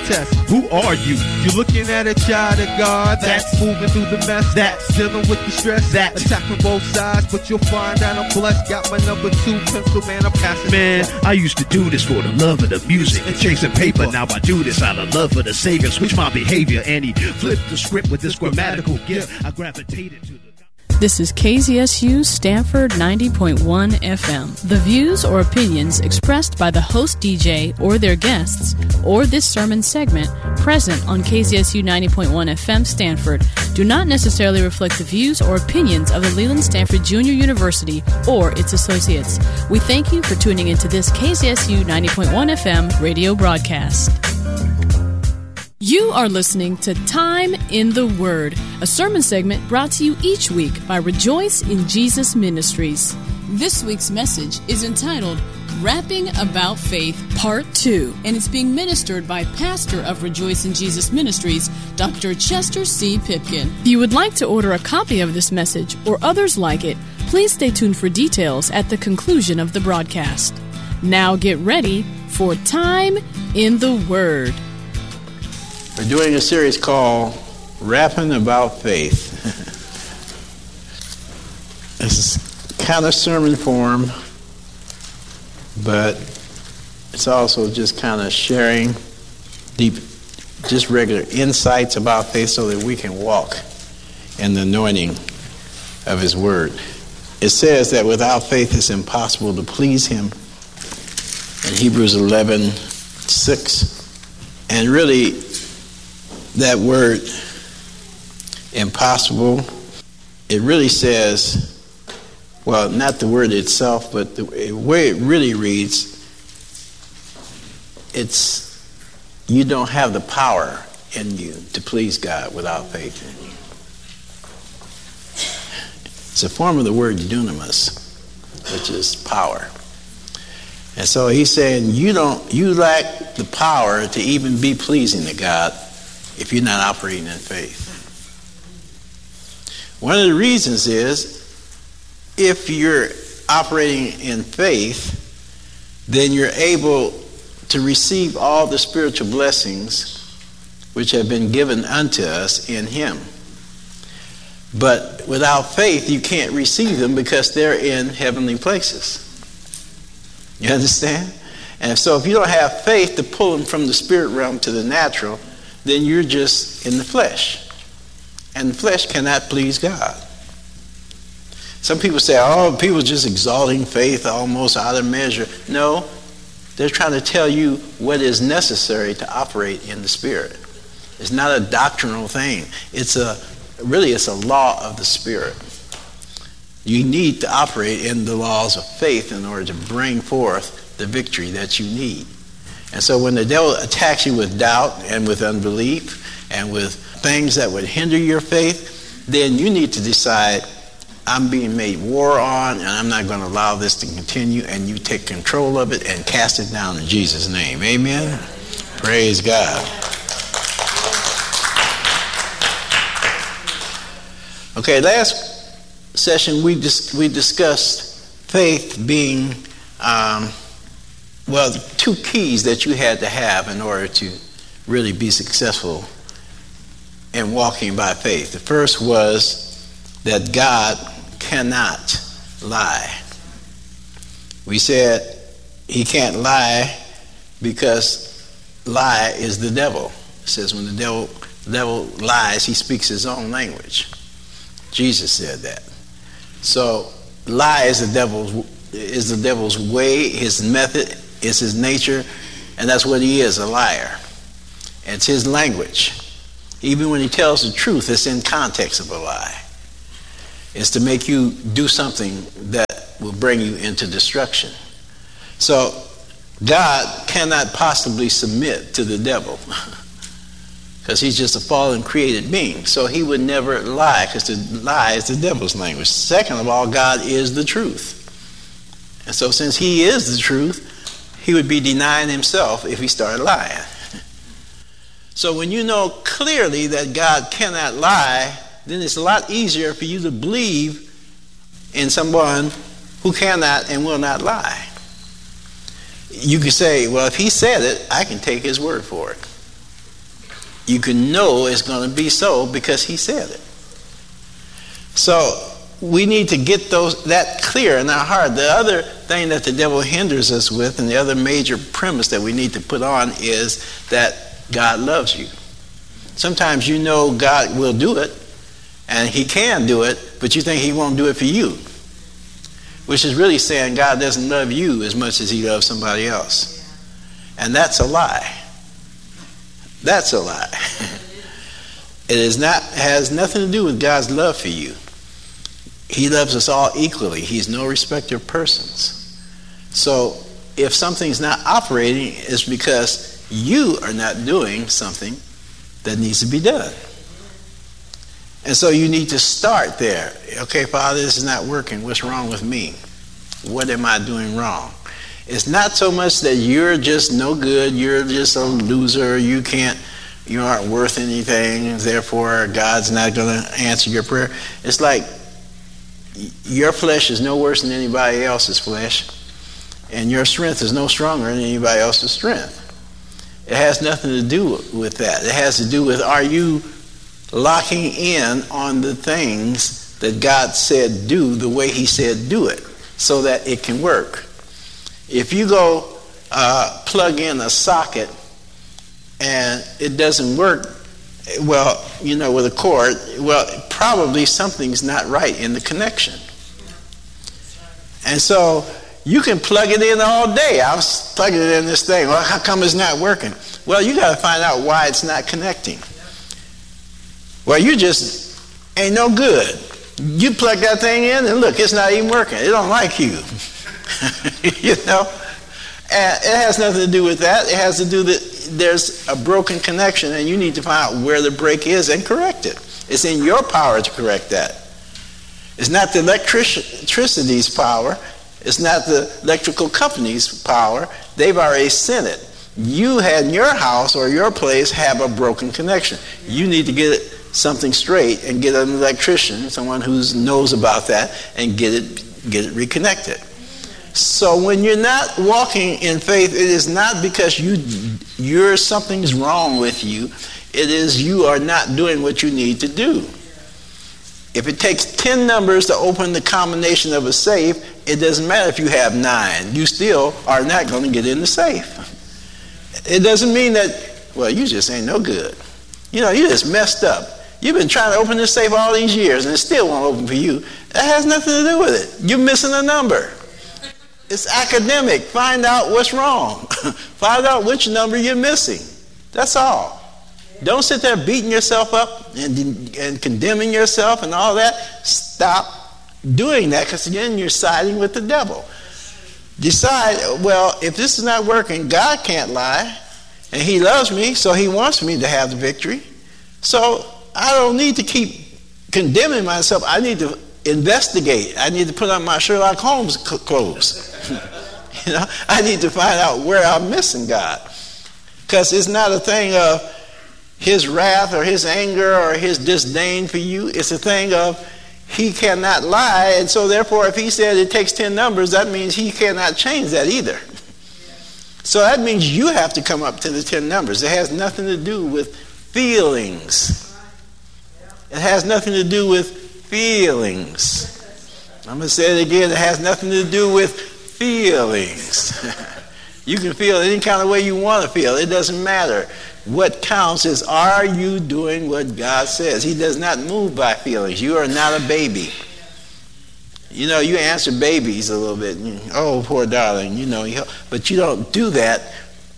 test. Who are you? You're looking at a child of God that's moving through the mess, that's dealing with the stress, that attack from both sides, but you'll find out I'm blessed. Got my number 2 pencil, man, I'm passing. Man, I used to do this for the love of the music and chasing paper. Now I do this out of love for the Savior. Switch my behavior, and he flipped the script with this grammatical gift. I gravitated to the... This is KZSU Stanford 90.1 FM. The views or opinions expressed by the host DJ or their guests, or this sermon segment present on KZSU 90.1 FM Stanford, do not necessarily reflect the views or opinions of the Leland Stanford Junior University or its associates. We thank you for tuning into this KZSU 90.1 FM radio broadcast. You are listening to Time in the Word, a sermon segment brought to you each week by Rejoice in Jesus Ministries. This week's message is entitled Rapping About Faith, Part 2, and it's being ministered by pastor of Rejoice in Jesus Ministries, Dr. Chester C. Pipkin. If you would like to order a copy of this message or others like it, please stay tuned for details at the conclusion of the broadcast. Now get ready for Time in the Word. We're doing a series called Rapping About Faith. This is kind of sermon form, but it's also just kind of sharing deep, just regular insights about faith so that we can walk in the anointing of His Word. It says that without faith it's impossible to please Him in Hebrews 11:6. And really, that word, impossible, it really says, well, not the word itself, but the way it really reads, it's you don't have the power in you to please God without faith in you. It's a form of the word dunamis, which is power. And so he's saying you lack the power to even be pleasing to God if you're not operating in faith. One of the reasons is if you're operating in faith, then you're able to receive all the spiritual blessings which have been given unto us in Him. But without faith, you can't receive them because they're in heavenly places. You understand? And so if you don't have faith to pull them from the spirit realm to the natural, then you're just in the flesh. And the flesh cannot please God. Some people say, oh, people just exalting faith almost out of measure. No, they're trying to tell you what is necessary to operate in the Spirit. It's not a doctrinal thing. It's a law of the Spirit. You need to operate in the laws of faith in order to bring forth the victory that you need. And so when the devil attacks you with doubt and with unbelief and with things that would hinder your faith, then you need to decide, I'm being made war on and I'm not going to allow this to continue, and you take control of it and cast it down in Jesus' name. Amen? Praise God. Okay, last session we discussed faith being the 2 keys that you had to have in order to really be successful in walking by faith. The first was that God cannot lie. We said He can't lie because lie is the devil. It says when the devil lies, he speaks his own language. Jesus said that. So lie is the devil's way, his method, is his nature, and that's what he is, a liar. And it's his language. Even when he tells the truth, it's in context of a lie. It's to make you do something that will bring you into destruction. So God cannot possibly submit to the devil because he's just a fallen created being. So he would never lie, because the lie is the devil's language. Second of all, God is the truth. And so since He is the truth, He would be denying Himself if He started lying. So when you know clearly that God cannot lie, then it's a lot easier for you to believe in someone who cannot and will not lie. You could say, well, if He said it, I can take His word for it. you can know it's going to be so because he said it. So we need to get that clear in our heart. The other thing that the devil hinders us with, and the other major premise that we need to put on, is that God loves you. Sometimes you know God will do it, and he can do it, but you think he won't do it for you, which is really saying God doesn't love you as much as he loves somebody else. And that's a lie. That's a lie. It has nothing to do with God's love for you. He loves us all equally. He's no respecter of persons. So if something's not operating, it's because you are not doing something that needs to be done. And so you need to start there. Okay, Father, this is not working. What's wrong with me? What am I doing wrong? It's not so much that you're just no good, you're just a loser, you aren't worth anything, therefore God's not going to answer your prayer. It's like your flesh is no worse than anybody else's flesh, and your strength is no stronger than anybody else's strength. It has nothing to do with that. It has to do with, are you locking in on the things that God said do the way he said do it so that it can work? If you go plug in a socket and it doesn't work, well, with a cord, well, probably something's not right in the connection. And so you can plug it in all day. I was plugging it in this thing. Well, how come it's not working? Well, you got to find out why it's not connecting. Well, you just ain't no good. You plug that thing in and look, it's not even working. It don't like you. And it has nothing to do with that. It has to do that there's a broken connection and you need to find out where the break is and correct it. It's in your power to correct that. It's not the electricity's power. It's not the electrical company's power. They've already sent it. You had in your house or your place have a broken connection. You need to get something straight and get an electrician, someone who knows about that, and get it reconnected. So when you're not walking in faith, it is not because something's wrong with you. It is you are not doing what you need to do. If it takes 10 numbers to open the combination of a safe, it doesn't matter if you have 9. You still are not going to get in the safe. It doesn't mean that, well, you just ain't no good. You just messed up. You've been trying to open this safe all these years and it still won't open for you. That has nothing to do with it. You're missing a number. It's academic. Find out what's wrong. Find out which number you're missing. That's all. Don't sit there beating yourself up and condemning yourself and all that. Stop doing that, because again, you're siding with the devil. Decide, well, if this is not working, God can't lie, and he loves me, so he wants me to have the victory. So I don't need to keep condemning myself. I need to investigate. I need to put on my Sherlock Holmes clothes. I need to find out where I'm missing God, because it's not a thing of his wrath or his anger or his disdain for you. It's a thing of he cannot lie, and so therefore if he said it takes 10 numbers, that means he cannot change that either. So that means you have to come up to the 10 numbers. It has nothing to do with feelings. It has nothing to do with feelings. I'm going to say it again. It has nothing to do with feelings. You can feel any kind of way you want to feel. It doesn't matter. What counts is, are you doing what God says? He does not move by feelings. You are not a baby. You answer babies a little bit. Oh, poor darling. But you don't do that.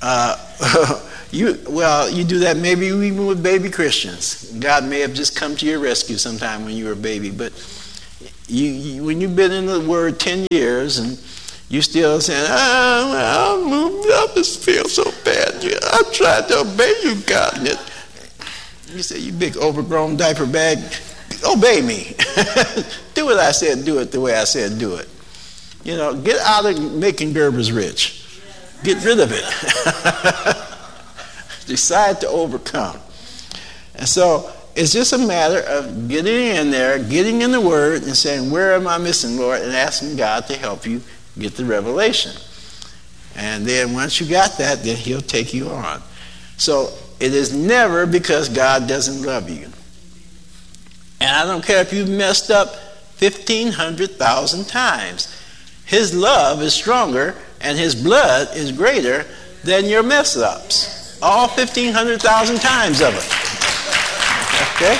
You do that maybe even with baby Christians. God may have just come to your rescue sometime when you were a baby. But when you've been in the Word 10 years and you still saying, I just feel so bad. I tried to obey you, God. You say, you big overgrown diaper bag, obey me. Do what I said, do it the way I said do it. Get out of making Gerbers rich. Get rid of it. Decide to overcome. And so it's just a matter of getting in there, getting in the Word, and saying, where am I missing, Lord? And asking God to help you get the revelation. And then once you got that, then he'll take you on. So it is never because God doesn't love you. And I don't care if you've messed up 1,500,000 times. His love is stronger and his blood is greater than your mess-ups. All 1,500,000 times of it. Okay?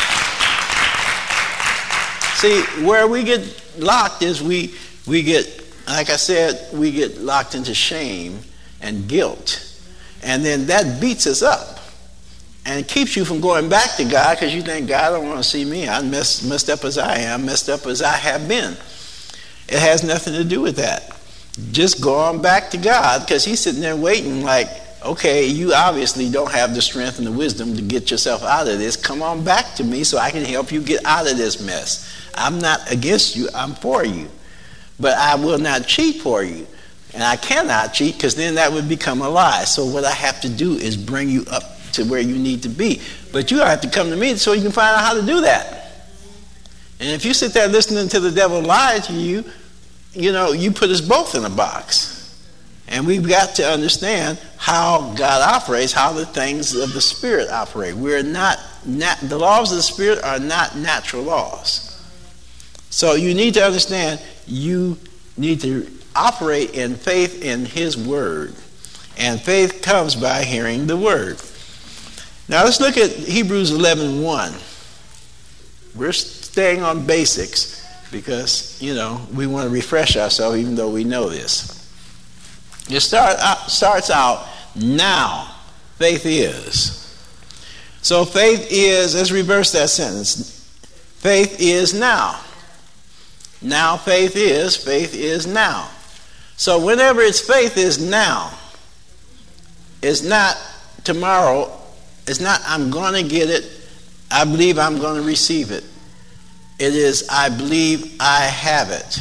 See, where we get locked is we get, like I said, we get locked into shame and guilt. And then that beats us up and keeps you from going back to God because you think, God don't want to see me. I'm messed up as I am, messed up as I have been. It has nothing to do with that. Just go on back to God because he's sitting there waiting like, okay, you obviously don't have the strength and the wisdom to get yourself out of this. Come on back to me so I can help you get out of this mess. I'm not against you, I'm for you. But I will not cheat for you. And I cannot cheat because then that would become a lie. So what I have to do is bring you up to where you need to be. But you have to come to me so you can find out how to do that. And if you sit there listening to the devil lie to you, you know, you put us both in a box. And we've got to understand how God operates, how the things of the Spirit operate. We're not the laws of the Spirit are not natural laws. So you need to understand you need to operate in faith in his word. And faith comes by hearing the word. Now let's look at Hebrews 11:1. We're staying on basics because, you know, we want to refresh ourselves even though we know this. It starts out, now faith is. So faith is, let's reverse that sentence. Faith is now. Now faith is now. So whenever it's faith is now, it's not tomorrow, it's not I'm going to get it, I believe I'm going to receive it. It is I believe I have it.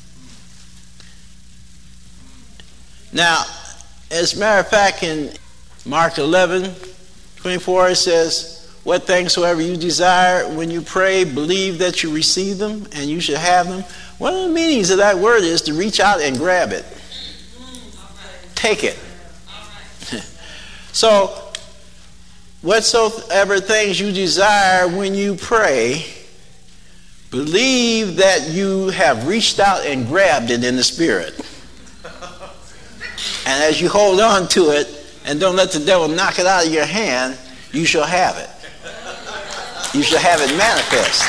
Now, as a matter of fact, in Mark 11:24 it says, what things soever you desire when you pray, believe that you receive them and you should have them. One of the meanings of that word is to reach out and grab it. Take it. So, whatsoever things you desire when you pray, believe that you have reached out and grabbed it in the Spirit. And as you hold on to it and don't let the devil knock it out of your hand, you shall have it. You shall have it manifest.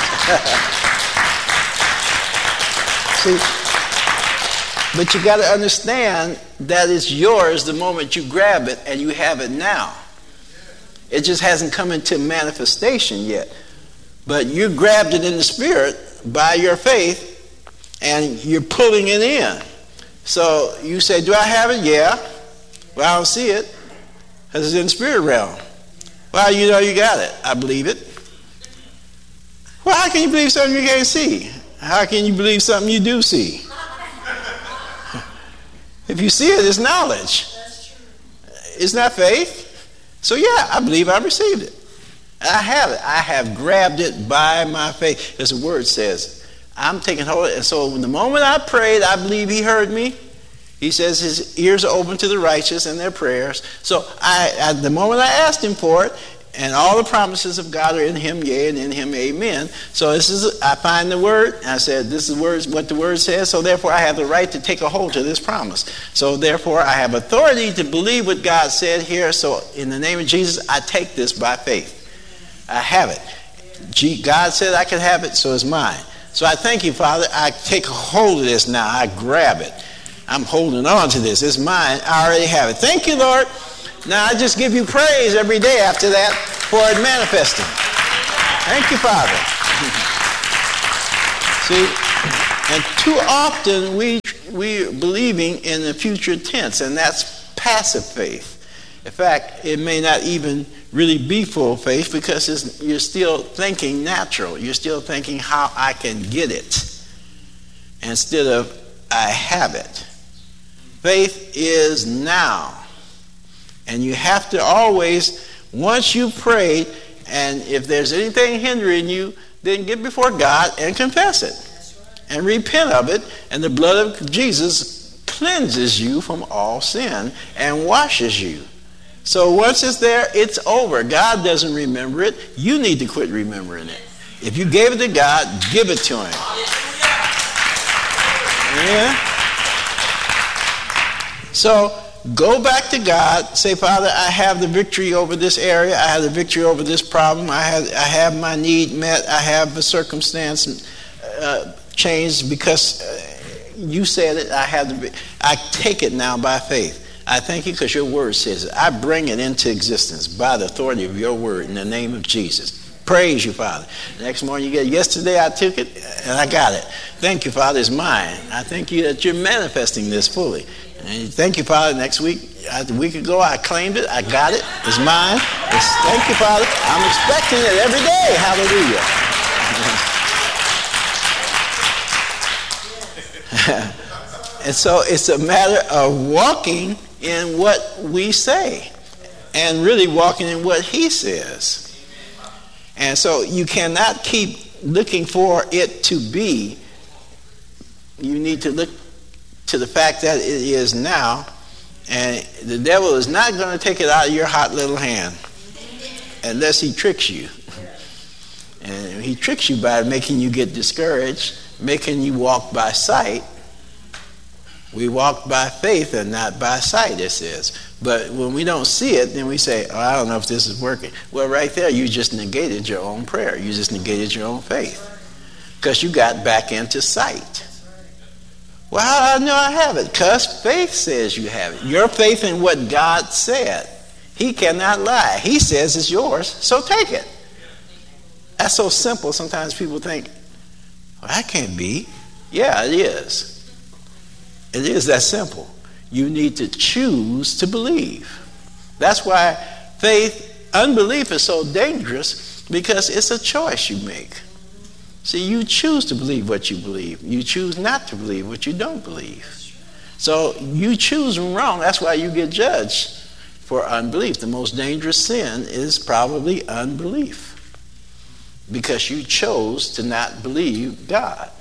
See, but you got to understand that it's yours the moment you grab it and you have it now. It just hasn't come into manifestation yet. But you grabbed it in the Spirit by your faith and you're pulling it in. So you say, do I have it? Yeah. Well, I don't see it because it's in the spirit realm. Well, you know you got it. I believe it. Well, how can you believe something you can't see? How can you believe something you do see? If you see it, it's knowledge. It's not faith. So yeah, I believe I received it. I have it. I have grabbed it by my faith. As the word says, I'm taking hold of it. And so the moment I prayed, I believe he heard me. He says his ears are open to the righteous and their prayers. So the moment I asked him for it, and all the promises of God are in him, yea, and in him, amen. So I find the word, and I said, this is what the word says, so therefore I have the right to take a hold to this promise. So therefore I have authority to believe what God said here. So in the name of Jesus, I take this by faith. I have it. God said I could have it, so it's mine. So I thank you, Father. I take a hold of this now. I grab it. I'm holding on to this. It's mine. I already have it. Thank you, Lord. Now I just give you praise every day after that for it manifesting. Thank you, Father. See, and too often we're believing in the future tense, and that's passive faith. In fact, it may not even really be full faith because you're still thinking natural. You're still thinking how I can get it instead of I have it. Faith is now. And you have to always, once you've prayed, and if there's anything hindering you, then get before God and confess it. And repent of it. And the blood of Jesus cleanses you from all sin and washes you. So once it's there, it's over. God doesn't remember it. You need to quit remembering it. If you gave it to God, give it to him. Yeah? So go back to God. Say, Father, I have the victory over this area. I have the victory over this problem. I have my need met. I have the circumstance changed because you said it. I take it now by faith. I thank you because your word says it. I bring it into existence by the authority of your word in the name of Jesus. Praise you, Father. The next morning you get it. Yesterday I took it and I got it. Thank you, Father, it's mine. I thank you that you're manifesting this fully. And thank you, Father, next week, a week ago I claimed it. I got it. It's mine. Thank you, Father. I'm expecting it every day. Hallelujah. And so it's a matter of walking in what we say and really walking in what he says. And so you cannot keep looking for it to be. You need to look to the fact that it is now, and the devil is not going to take it out of your hot little hand unless he tricks you. And he tricks you by making you get discouraged, making you walk by sight. We walk by faith and not by sight, it says. But when we don't see it, then we say, oh, I don't know if this is working. Well, right there, you just negated your own prayer. You just negated your own faith. Because you got back into sight. Well, how do I know I have it? Because faith says you have it. Your faith in what God said. He cannot lie. He says it's yours, so take it. That's so simple. Sometimes people think, well, that can't be. Yeah, it is. It is that simple. You need to choose to believe. That's why unbelief is so dangerous, because it's a choice you make. See, you choose to believe what you believe. You choose not to believe what you don't believe. So you choose wrong. That's why you get judged for unbelief. The most dangerous sin is probably unbelief, because you chose to not believe God.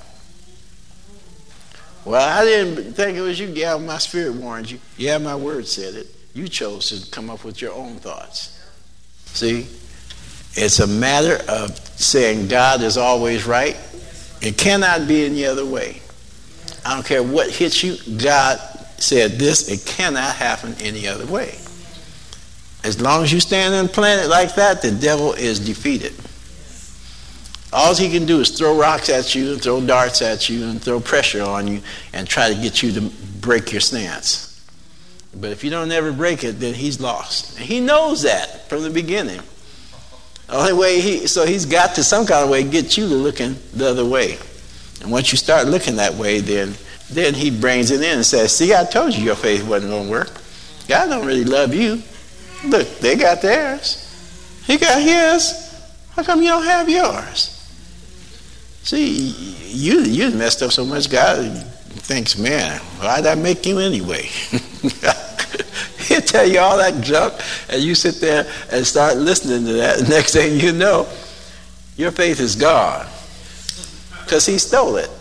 Well, I didn't think it was you. Yeah, my spirit warned you. Yeah, my word said it. You chose to come up with your own thoughts. See? It's a matter of saying God is always right. It cannot be any other way. I don't care what hits you. God said this. It cannot happen any other way. As long as you stand on the planet like that, the devil is defeated. All he can do is throw rocks at you and throw darts at you and throw pressure on you and try to get you to break your stance. But if you don't ever break it, then he's lost. And he knows that from the beginning. The only way he's got to some kind of way get you to looking the other way. And once you start looking that way, then he brings it in and says, see, I told you your faith wasn't going to work. God don't really love you. Look, they got theirs. He got his. How come you don't have yours? See, you messed up so much, God thinks, man, why'd I make you anyway? He'll tell you all that junk, and you sit there and start listening to that. The next thing you know, your faith is gone, because he stole it.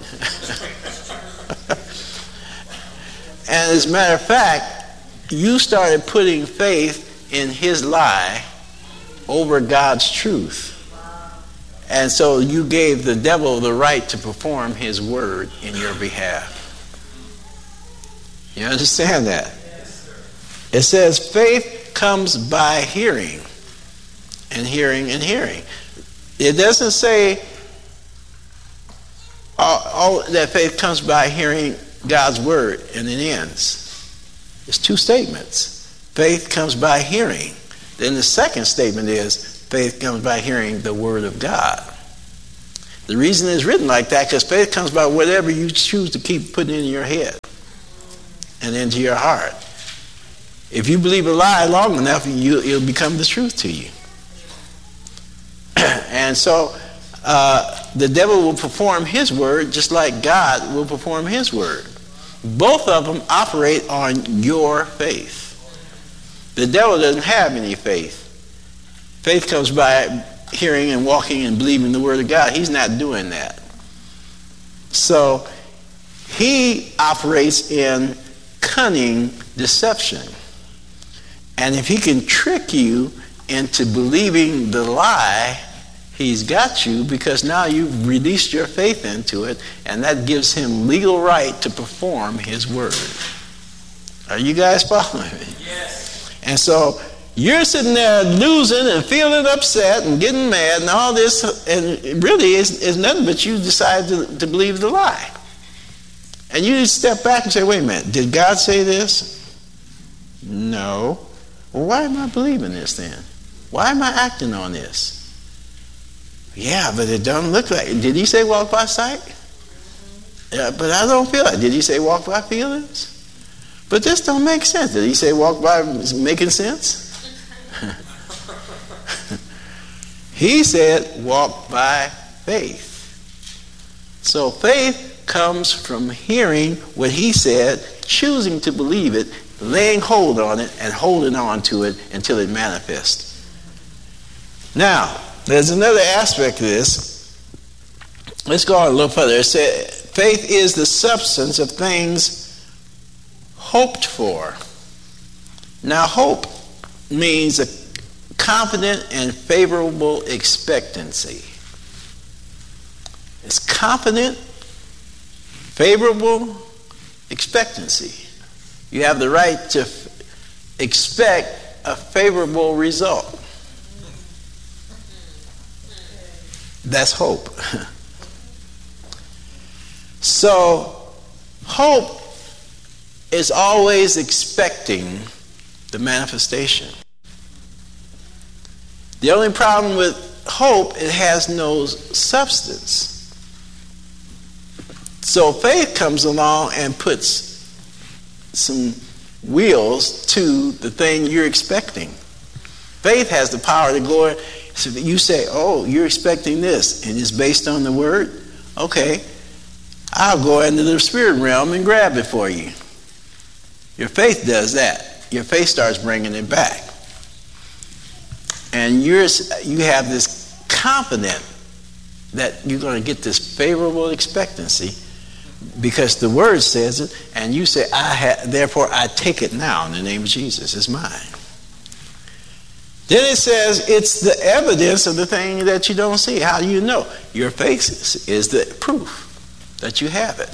And as a matter of fact, you started putting faith in his lie over God's truth. And so you gave the devil the right to perform his word in your behalf. You understand that? It says faith comes by hearing, and hearing and hearing. It doesn't say all that faith comes by hearing God's word and it ends. It's two statements. Faith comes by hearing. Then the second statement is faith comes by hearing the word of God. The reason it's written like that, because faith comes by whatever you choose to keep putting in your head and into your heart. If you believe a lie long enough, it'll become the truth to you. And so the devil will perform his word just like God will perform his word. Both of them operate on your faith. The devil doesn't have any faith. Faith comes by hearing and walking and believing the word of God. He's not doing that. So he operates in cunning deception. And if he can trick you into believing the lie, he's got you, because now you've released your faith into it, and that gives him legal right to perform his word. Are you guys following me? Yes. And so you're sitting there losing and feeling upset and getting mad and all this, and really it's nothing but you decide to believe the lie. And you step back and say, wait a minute, did God say this? No. Well, why am I believing this then? Why am I acting on this? Yeah, but it doesn't look like it. Did he say walk by sight? Yeah, but I don't feel it. Did he say walk by feelings? But this don't make sense. Did he say walk by making sense? He said walk by faith. So faith comes from hearing what he said, choosing to believe it, laying hold on it, and holding on to it until it manifests. Now, there's another aspect to this. Let's go on a little further. It said, faith is the substance of things hoped for. Now, hope means a confident and favorable expectancy. It's confident, favorable expectancy. You have the right to expect a favorable result. That's hope. So, hope is always expecting the manifestation. The only problem with hope, it has no substance. So faith comes along and puts some wheels to the thing you're expecting. Faith has the power to go, so that you say, oh, you're expecting this, and it's based on the word? Okay, I'll go into the spirit realm and grab it for you. Your faith does that. Your faith starts bringing it back. And you have this confidence that you're going to get this favorable expectancy because the word says it, and you say, therefore I take it now in the name of Jesus. It's mine. Then it says it's the evidence of the thing that you don't see. How do you know? Your faith is the proof that you have it.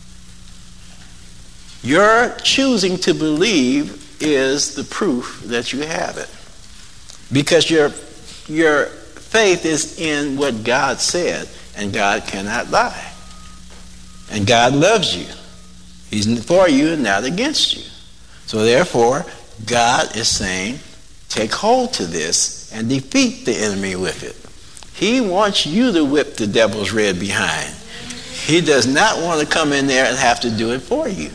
Your choosing to believe is the proof that you have it. Because your faith is in what God said, and God cannot lie. And God loves you. He's for you and not against you. So therefore, God is saying, take hold to this and defeat the enemy with it. He wants you to whip the devil's red behind. He does not want to come in there and have to do it for you.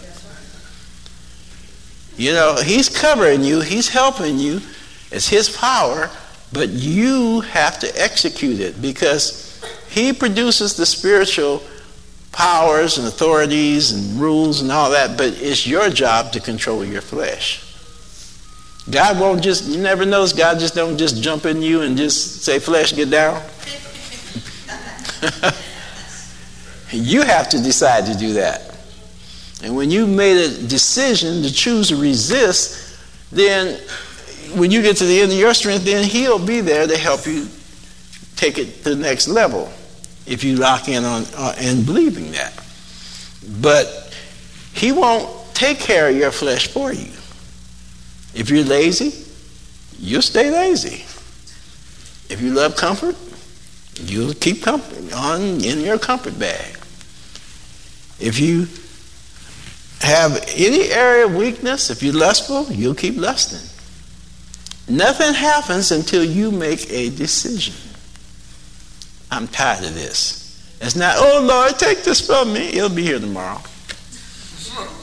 You know, he's covering you. He's helping you. It's his power, but you have to execute it because he produces the spiritual powers and authorities and rules and all that, but it's your job to control your flesh. God won't just, you never notice God just don't just jump in you and just say, flesh, get down. You have to decide to do that. And when you made a decision to choose to resist, then when you get to the end of your strength, then he'll be there to help you take it to the next level if you lock in on and believing that. But he won't take care of your flesh for you. If you're lazy, you'll stay lazy. If you love comfort, you'll keep comfort on in your comfort bag. If you have any area of weakness, if you're lustful, you'll keep lusting. Nothing happens until you make a decision. I'm tired of this. It's not, oh Lord, take this from me. It'll be here tomorrow.